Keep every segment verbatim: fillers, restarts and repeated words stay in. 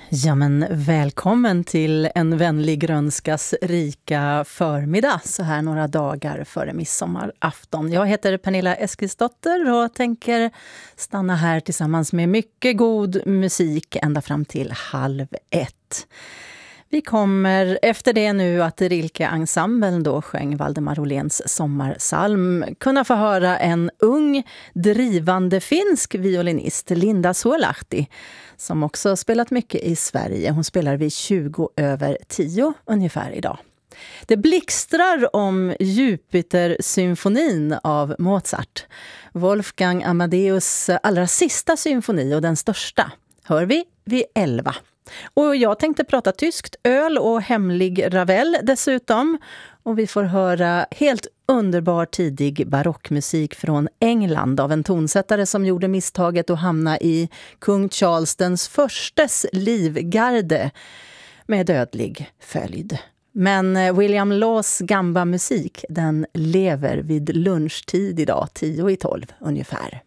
Ja, men välkommen till en vänlig grönskas rika förmiddag så här några dagar före midsommarafton. Jag heter Pernilla Eskilsdotter och tänker stanna här tillsammans med mycket god musik ända fram till halv ett. Vi kommer efter det nu att Rilke-ensemblen då sjöng Valdemar Åhléns sommarsalm kunna få höra en ung, drivande finsk violinist, Linda Suolahti, som också spelat mycket i Sverige. Hon spelar vid tjugo över tio ungefär idag. Det blixtrar om Jupiter-symfonin av Mozart. Wolfgang Amadeus allra sista symfoni och den största hör vi vid elva. Och jag tänkte prata tyskt, öl och hemlig Ravel dessutom. Och vi får höra helt underbar tidig barockmusik från England av en tonsättare som gjorde misstaget att hamna i kung Charles den förstes livgarde med dödlig följd. Men William Laws gamba musik, den lever vid lunchtid idag, tio i tolv ungefär.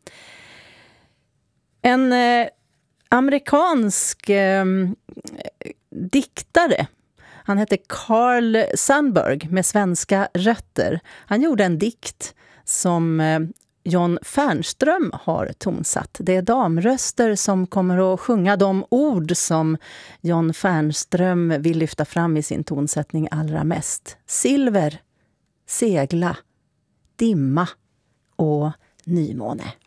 En eh, amerikansk eh, diktare, han heter Carl Sandburg med svenska rötter. Han gjorde en dikt som eh, John Fernström har tonsatt. Det är damröster som kommer att sjunga de ord som John Fernström vill lyfta fram i sin tonsättning allra mest. Silver, segla, dimma och nymåne.